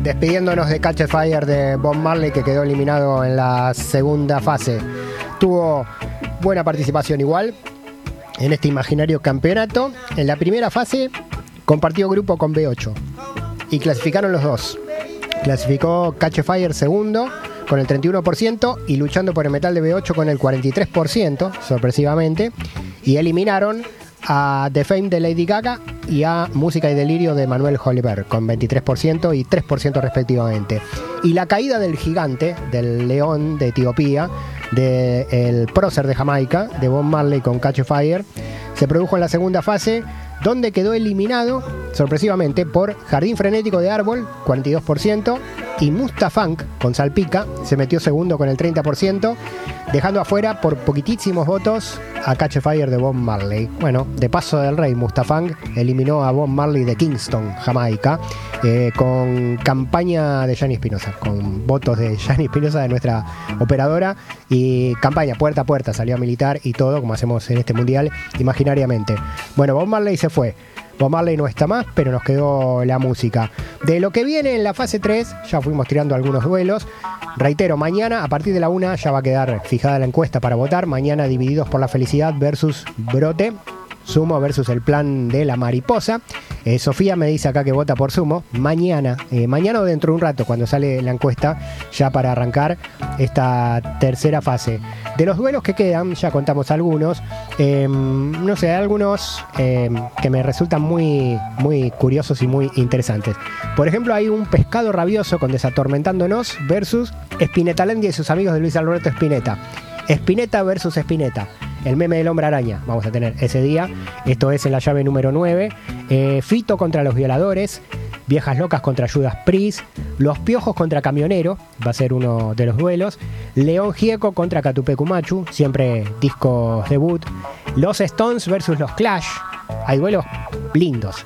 despidiéndonos de Catch a Fire de Bob Marley, que quedó eliminado en la segunda fase. Tuvo buena participación igual en este imaginario campeonato. En la primera fase compartió grupo con B8 y clasificaron los dos. Clasificó Catch a Fire segundo con el 31% y Luchando por el Metal de B8 con el 43%, sorpresivamente, y eliminaron a The Fame de Lady Gaga y a Música y Delirio de Manuel Holberg con 23% y 3% respectivamente. Y la caída del gigante, del león de Etiopía, del prócer de Jamaica, de Bob Marley con Catch a Fire, se produjo en la segunda fase, donde quedó eliminado sorpresivamente por Jardín Frenético de Árbol, 42%, y Mustafunk con Salpica se metió segundo con el 30%, dejando afuera por poquitísimos votos a Catch a Fire de Bob Marley. Bueno, de paso del rey, Mustafunk eliminó a Bob Marley de Kingston, Jamaica, con campaña de Gianni Espinosa, con votos de Gianni Espinosa, de nuestra operadora, y campaña puerta a puerta, salió a militar y todo, como hacemos en este mundial, imaginariamente. Bueno, Bob Marley se fue. Bob Marley no está más, pero nos quedó la música. De lo que viene en la fase 3, ya fuimos tirando algunos duelos. Reitero, mañana a partir de la 1 ya va a quedar fijada la encuesta para votar. Mañana Divididos por la Felicidad versus Brote. Sumo versus El Plan de la Mariposa. Sofía me dice acá que vota por Sumo. Mañana o dentro de un rato, cuando sale la encuesta, ya para arrancar esta tercera fase. De los duelos que quedan, ya contamos algunos. No sé, hay algunos que me resultan muy, muy curiosos y muy interesantes. Por ejemplo, hay un Pescado Rabioso con Desatormentándonos versus Spinetalandia y sus amigos de Luis Alberto Spinetta. Spinetta versus Spinetta. El meme del hombre araña vamos a tener ese día. Esto es en la llave número 9. Fito contra los violadores. Viejas locas contra Judas Priest. Los piojos contra Camionero. Va a ser uno de los duelos. León Gieco contra Catupecu Machu. Siempre discos debut. Los Stones versus los Clash. Hay duelos lindos.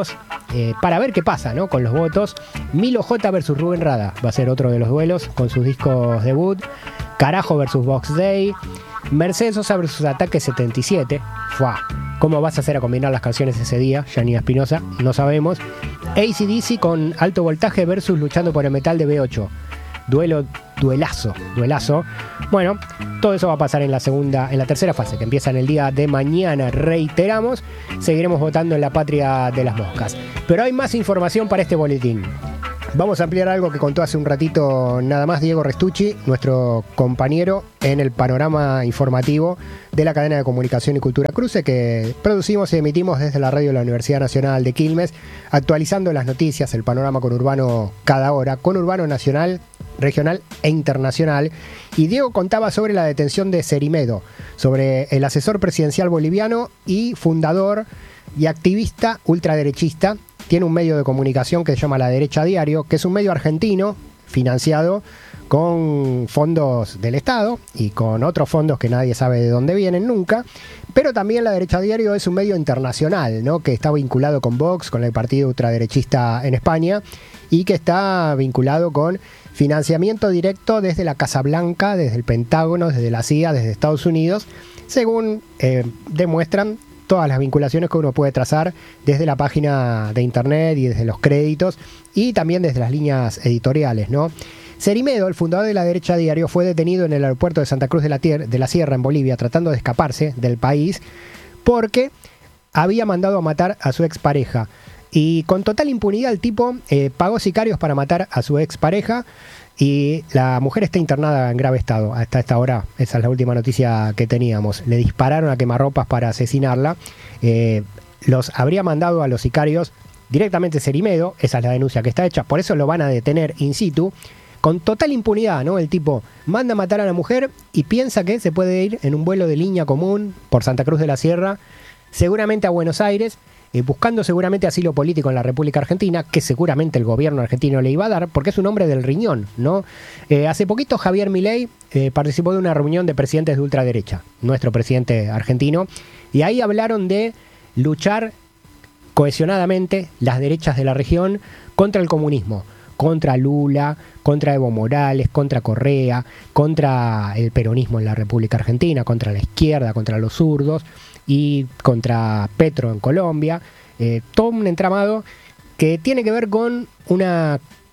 Para ver qué pasa, ¿no? Con los votos. Milo J versus Rubén Rada. Va a ser otro de los duelos con sus discos debut. Carajo versus Box Day. Mercedes Sosa versus Ataque 77. ¡Fua! ¿Cómo vas a hacer a combinar las canciones ese día? Gianni Espinosa, no sabemos. AC/DC con Alto Voltaje versus Luchando por el Metal de B8. Duelazo. Bueno, todo eso va a pasar en la tercera fase, que empieza en el día de mañana. Reiteramos, seguiremos votando en la patria de las moscas. Pero hay más información para este boletín. Vamos a ampliar algo que contó hace un ratito nada más Diego Restucci, nuestro compañero en el panorama informativo de la cadena de comunicación y cultura Cruce, que producimos y emitimos desde la radio de la Universidad Nacional de Quilmes, actualizando las noticias, el panorama conurbano cada hora, conurbano nacional, regional e internacional. Y Diego contaba sobre la detención de Cerimedo, sobre el asesor presidencial boliviano y fundador y activista ultraderechista. Tiene un medio de comunicación que se llama La Derecha Diario, que es un medio argentino financiado con fondos del Estado y con otros fondos que nadie sabe de dónde vienen nunca. Pero también La Derecha Diario es un medio internacional, ¿no? Que está vinculado con Vox, con el partido ultraderechista en España, y que está vinculado con financiamiento directo desde la Casa Blanca, desde el Pentágono, desde la CIA, desde Estados Unidos, según demuestran todas las vinculaciones que uno puede trazar desde la página de internet y desde los créditos y también desde las líneas editoriales, ¿no? Cerimedo, el fundador de La Derecha Diario, fue detenido en el aeropuerto de Santa Cruz de la Sierra, en Bolivia, tratando de escaparse del país porque había mandado a matar a su expareja. Y con total impunidad el tipo pagó sicarios para matar a su expareja y la mujer está internada en grave estado hasta esta hora. Esa es la última noticia que teníamos. Le dispararon a quemarropas para asesinarla. Los habría mandado a los sicarios directamente Cerimedo. Esa es la denuncia que está hecha. Por eso lo van a detener in situ. Con total impunidad, ¿no? El tipo manda a matar a la mujer y piensa que se puede ir en un vuelo de línea común por Santa Cruz de la Sierra, seguramente a Buenos Aires, buscando seguramente asilo político en la República Argentina, que seguramente el gobierno argentino le iba a dar, porque es un hombre del riñón, ¿no? Hace poquito Javier Milei participó de una reunión de presidentes de ultraderecha, nuestro presidente argentino, y ahí hablaron de luchar cohesionadamente las derechas de la región contra el comunismo, contra Lula, contra Evo Morales, contra Correa, contra el peronismo en la República Argentina, contra la izquierda, contra los zurdos y contra Petro en Colombia. Todo un entramado que tiene que ver con una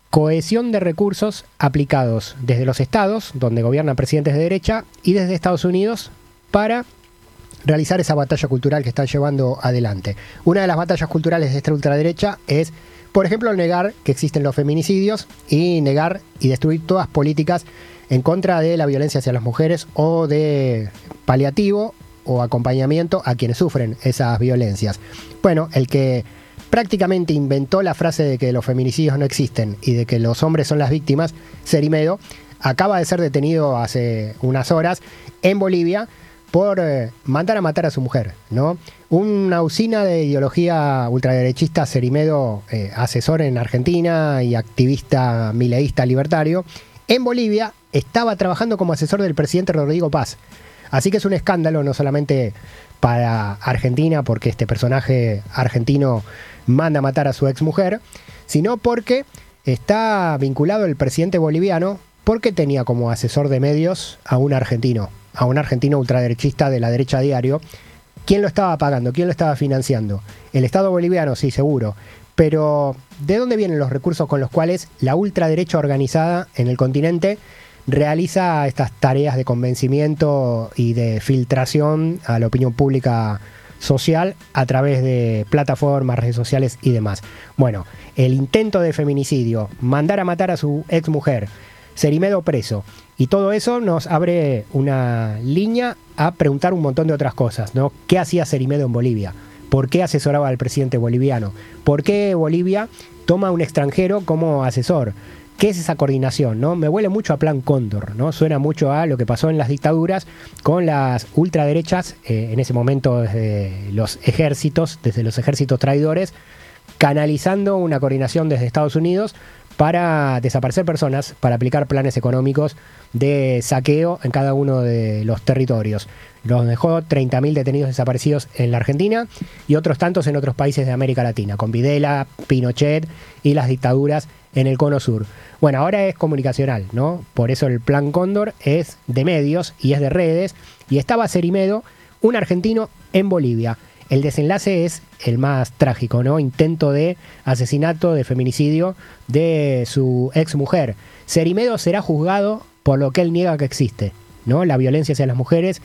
cohesión de recursos aplicados desde los estados, donde gobiernan presidentes de derecha, y desde Estados Unidos para realizar esa batalla cultural que están llevando adelante. Una de las batallas culturales de esta ultraderecha es, por ejemplo, negar que existen los feminicidios y negar y destruir todas políticas en contra de la violencia hacia las mujeres o de paliativo o acompañamiento a quienes sufren esas violencias. Bueno, el que prácticamente inventó la frase de que los feminicidios no existen y de que los hombres son las víctimas, Cerimedo, acaba de ser detenido hace unas horas en Bolivia por mandar a matar a su mujer, ¿no? Una usina de ideología ultraderechista, Cerimedo, asesor en Argentina y activista mileísta libertario, en Bolivia estaba trabajando como asesor del presidente Rodrigo Paz. Así que es un escándalo no solamente para Argentina, porque este personaje argentino manda a matar a su exmujer, sino porque está vinculado el presidente boliviano, porque tenía como asesor de medios a un argentino ultraderechista de la derecha diario. ¿Quién lo estaba pagando? ¿Quién lo estaba financiando? El Estado boliviano, sí, seguro. Pero ¿de dónde vienen los recursos con los cuales la ultraderecha organizada en el continente realiza estas tareas de convencimiento y de filtración a la opinión pública social a través de plataformas, redes sociales y demás? Bueno, el intento de feminicidio, mandar a matar a su exmujer, Cerimedo preso, y todo eso nos abre una línea a preguntar un montón de otras cosas, ¿no? ¿Qué hacía Cerimedo en Bolivia? ¿Por qué asesoraba al presidente boliviano? ¿Por qué Bolivia toma a un extranjero como asesor? ¿Qué es esa coordinación, no? Me huele mucho a Plan Cóndor, ¿no? Suena mucho a lo que pasó en las dictaduras con las ultraderechas, en ese momento desde los ejércitos traidores, canalizando una coordinación desde Estados Unidos para desaparecer personas, para aplicar planes económicos de saqueo en cada uno de los territorios. Los dejó 30.000 detenidos desaparecidos en la Argentina y otros tantos en otros países de América Latina, con Videla, Pinochet y las dictaduras en el Cono Sur. Bueno, ahora es comunicacional, ¿no? Por eso el Plan Cóndor es de medios y es de redes, y estaba Cerimedo, un argentino, en Bolivia. El desenlace es el más trágico, ¿no? Intento de asesinato, de feminicidio de su exmujer. Cerimedo será juzgado por lo que él niega que existe, ¿no? La violencia hacia las mujeres,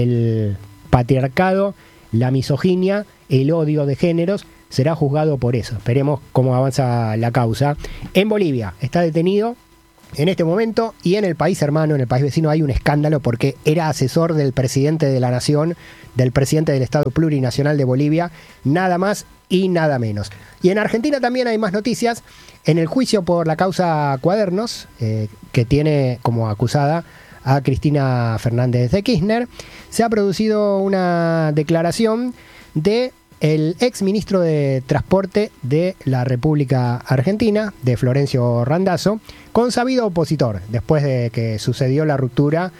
el patriarcado, la misoginia, el odio de géneros, será juzgado por eso. Esperemos cómo avanza la causa. En Bolivia está detenido en este momento, y en el país hermano, en el país vecino, hay un escándalo porque era asesor del presidente de la nación, del presidente del Estado Plurinacional de Bolivia, nada más y nada menos. Y en Argentina también hay más noticias. En el juicio por la causa Cuadernos, que tiene como acusada a Cristina Fernández de Kirchner, se ha producido una declaración de el ex ministro de Transporte de la República Argentina, de Florencio Randazzo, consabido opositor, después de que sucedió la ruptura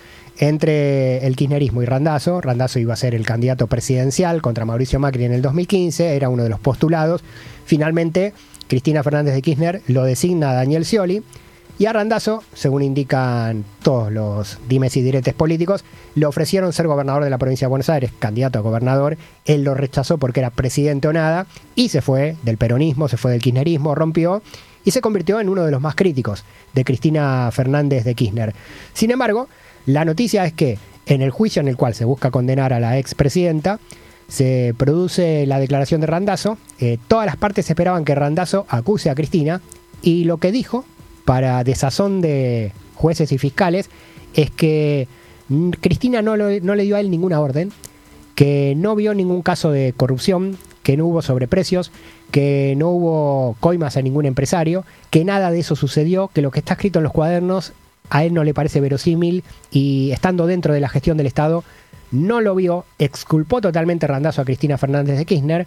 entre el kirchnerismo y Randazzo. Randazzo iba a ser el candidato presidencial contra Mauricio Macri en el 2015, era uno de los postulados. Finalmente, Cristina Fernández de Kirchner lo designa a Daniel Scioli, y a Randazzo, según indican todos los dimes y diretes políticos, le ofrecieron ser gobernador de la provincia de Buenos Aires, candidato a gobernador. Él lo rechazó porque era presidente o nada, y se fue del peronismo, se fue del kirchnerismo, rompió y se convirtió en uno de los más críticos de Cristina Fernández de Kirchner. Sin embargo, la noticia es que en el juicio en el cual se busca condenar a la expresidenta, se produce la declaración de Randazzo. Todas las partes esperaban que Randazzo acuse a Cristina, y lo que dijo, para desazón de jueces y fiscales, es que Cristina no le dio a él ninguna orden, que no vio ningún caso de corrupción, que no hubo sobreprecios, que no hubo coimas a ningún empresario, que nada de eso sucedió, que lo que está escrito en los cuadernos a él no le parece verosímil, y estando dentro de la gestión del Estado no lo vio. Exculpó totalmente Randazzo a Cristina Fernández de Kirchner.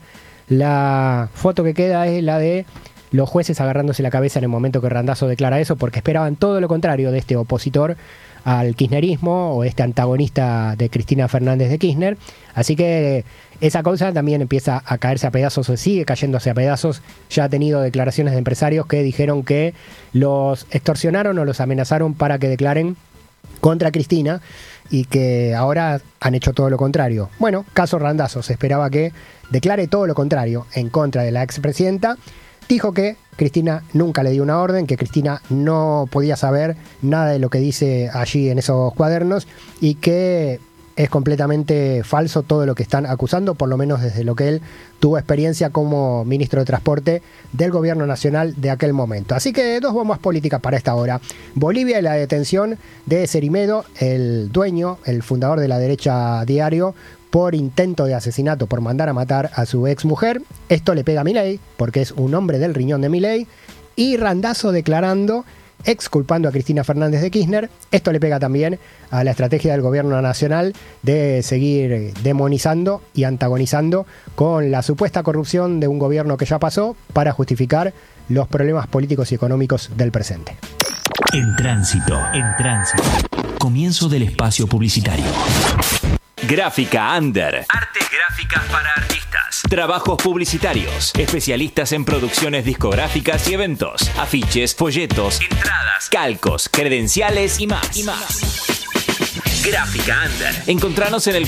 La foto que queda es la de los jueces agarrándose la cabeza en el momento que Randazzo declara eso, porque esperaban todo lo contrario de este opositor al kirchnerismo, o este antagonista de Cristina Fernández de Kirchner. Así que esa cosa también empieza a caerse a pedazos, o sigue cayéndose a pedazos. Ya ha tenido declaraciones de empresarios que dijeron que los extorsionaron o los amenazaron para que declaren contra Cristina, y que ahora han hecho todo lo contrario. Bueno, caso Randazzo, se esperaba que declare todo lo contrario en contra de la expresidenta. dijo que Cristina nunca le dio una orden, que Cristina no podía saber nada de lo que dice allí en esos cuadernos y que es completamente falso todo lo que están acusando, por lo menos desde lo que él tuvo experiencia como ministro de Transporte del gobierno nacional de aquel momento. Así que 2 bombas políticas para esta hora. Bolivia y la detención de Cerimedo, el dueño, el fundador de La Derecha Diario, por intento de asesinato, por mandar a matar a su exmujer. Esto le pega a Milei, porque es un hombre del riñón de Milei. Y Randazzo declarando, exculpando a Cristina Fernández de Kirchner. Esto le pega también a la estrategia del gobierno nacional de seguir demonizando y antagonizando con la supuesta corrupción de un gobierno que ya pasó para justificar los problemas políticos y económicos del presente. En tránsito. Comienzo del espacio publicitario. Gráfica Under. Artes gráficas para artistas. Trabajos publicitarios. Especialistas en producciones discográficas y eventos. Afiches, folletos, entradas, calcos, credenciales y más. Gráfica Under. Encontranos en el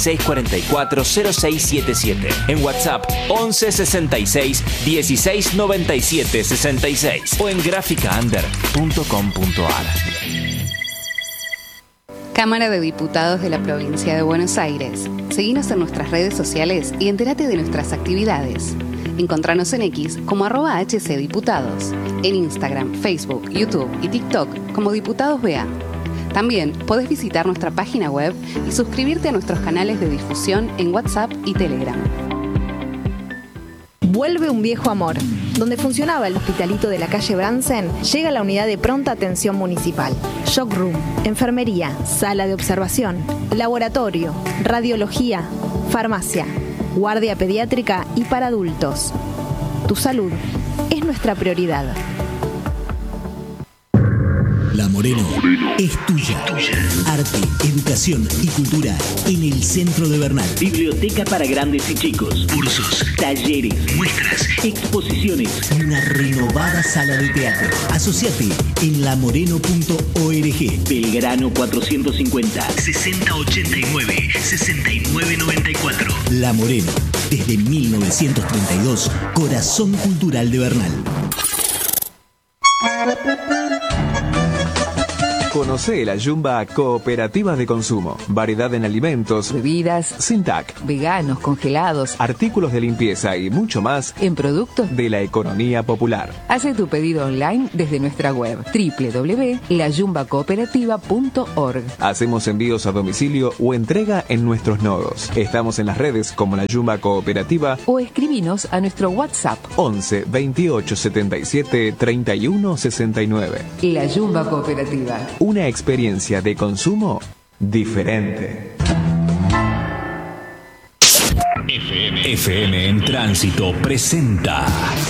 4644-0677. En WhatsApp 1166 1697 66 o en graficaunder.com.ar. Cámara de Diputados de la Provincia de Buenos Aires. Seguinos en nuestras redes sociales y entérate de nuestras actividades. Encontranos en X como @HCDiputados, en Instagram, Facebook, YouTube y TikTok como Diputados BA. También podés visitar nuestra página web y suscribirte a nuestros canales de difusión en WhatsApp y Telegram. Vuelve un viejo amor. Donde funcionaba el hospitalito de la calle Bransen, llega la unidad de pronta atención municipal. Shock Room, enfermería, sala de observación, laboratorio, radiología, farmacia, guardia pediátrica y para adultos. Tu salud es nuestra prioridad. La Moreno es tuya. Arte, educación y cultura en el centro de Bernal. Biblioteca para grandes y chicos. Cursos, talleres, muestras, exposiciones. Y una renovada sala de teatro. Asociate en lamoreno.org. Belgrano 450 6089 6994. La Moreno, desde 1932, corazón cultural de Bernal. Conoce la Yumba Cooperativa de Consumo. Variedad en alimentos, bebidas, sin TAC, veganos, congelados, artículos de limpieza y mucho más en productos de la economía popular. Hace tu pedido online desde nuestra web www.layumbacooperativa.org. Hacemos envíos a domicilio o entrega en nuestros nodos. Estamos en las redes como la Yumba Cooperativa o escribinos a nuestro WhatsApp 11 28 77 31 69. La Yumba Cooperativa. Una experiencia de consumo diferente. FM en Tránsito presenta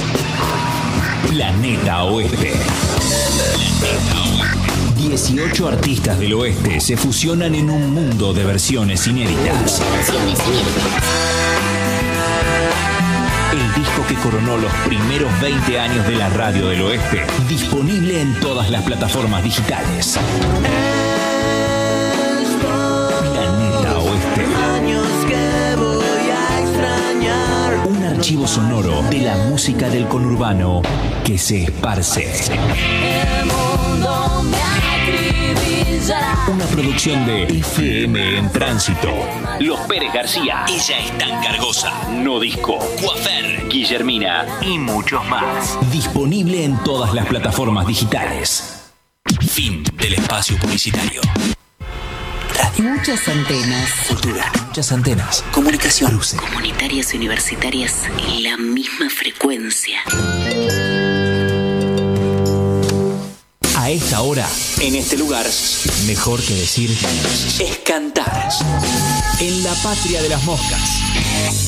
Planeta Oeste. 18 artistas del oeste se fusionan en un mundo de versiones inéditas. El disco que coronó los primeros 20 años de la radio del oeste, disponible en todas las plataformas digitales. Planeta Oeste. Un archivo sonoro de la música del conurbano que se esparce. Una producción de FM en Tránsito. Los Pérez García, Ella es tan cargosa, No Disco, Coafer, Guillermina y muchos más. Disponible en todas las plataformas digitales. Fin del espacio publicitario. Radio. Muchas antenas. Cultura. Muchas antenas. Comunicación. Cruce. Comunitarias y universitarias en la misma frecuencia. A esta hora, en este lugar, mejor que decir, es cantar. En la patria de las moscas.